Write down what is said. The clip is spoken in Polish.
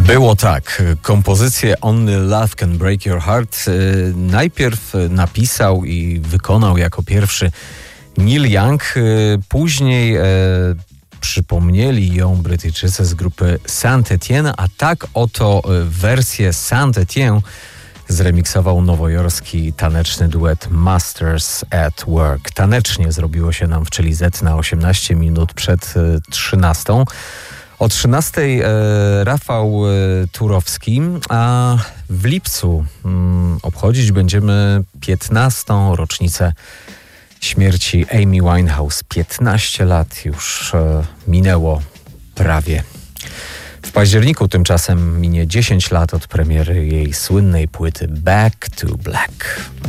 Było tak. Kompozycję Only Love Can Break Your Heart najpierw napisał i wykonał jako pierwszy Neil Young. Później przypomnieli ją Brytyjczycy z grupy Saint-Étienne, a tak oto wersję Saint-Étienne zremiksował nowojorski taneczny duet Masters at Work. Tanecznie zrobiło się nam w Chili Z na 18 minut przed 13. O 13 Rafał Turowski, a w lipcu obchodzić będziemy 15. rocznicę śmierci Amy Winehouse. 15 lat już minęło prawie. W październiku tymczasem minie 10 lat od premiery jej słynnej płyty Back to Black.